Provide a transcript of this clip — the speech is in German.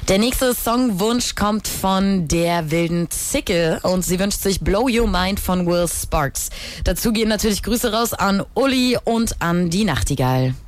Der nächste Songwunsch kommt von der wilden Zicke und sie wünscht sich Blow Your Mind von Will Sparks. Dazu gehen natürlich Grüße raus an Uli und an die Nachtigall.